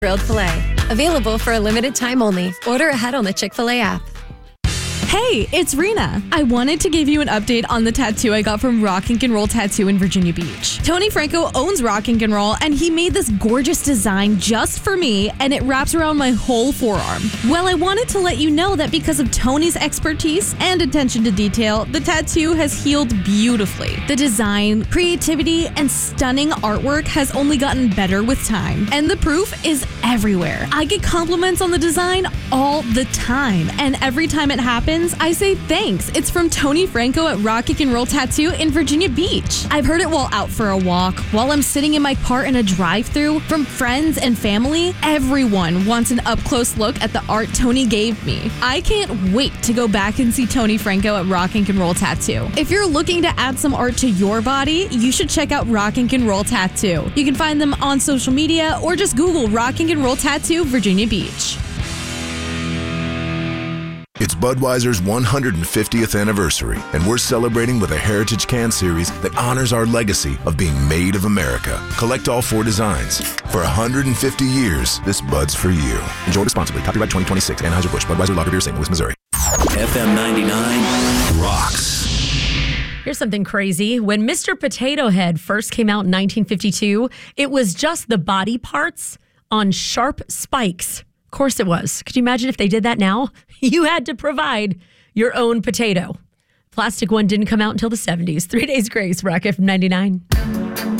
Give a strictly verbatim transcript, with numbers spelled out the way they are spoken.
Grilled filet. Available for a limited time only. Order ahead on the Chick-fil-A app. Hey, it's Rena. I wanted to give you an update on the tattoo I got from Rock and Roll Tattoo in Virginia Beach. Tony Franco owns Rock and Roll, and he made this gorgeous design just for me, and it wraps around my whole forearm. Well, I wanted to let you know that because of Tony's expertise and attention to detail, the tattoo has healed beautifully. The design, creativity, and stunning artwork has only gotten better with time, and the proof is everywhere. I get compliments on the design all the time, and every time it happens, I say thanks. It's from Tony Franco at Rock and Roll Tattoo in Virginia Beach. I've heard it while out for a walk, while I'm sitting in my car in a drive-thru, from friends and family. Everyone wants an up-close look at the art Tony gave me. I can't wait to go back and see Tony Franco at Rock and Roll Tattoo. If you're looking to add some art to your body, you should check out Rock and Roll Tattoo. You can find them on social media or just Google Rock and Roll Tattoo Virginia Beach. It's Budweiser's one hundred fiftieth anniversary, and we're celebrating with a Heritage Can Series that honors our legacy of being made of America. Collect all four designs. For one hundred fifty years, this Bud's for you. Enjoy responsibly. Copyright twenty twenty-six. Anheuser-Busch. Budweiser Lager Beer, Saint Louis, Missouri. F M ninety-nine rocks. Here's something crazy. When Mister Potato Head first came out in nineteen fifty-two, it was just the body parts on sharp spikes. Of course it was. Could you imagine if they did that now? You had to provide your own potato. Plastic one didn't come out until the seventies. Three Days Grace, Rock F M ninety-nine.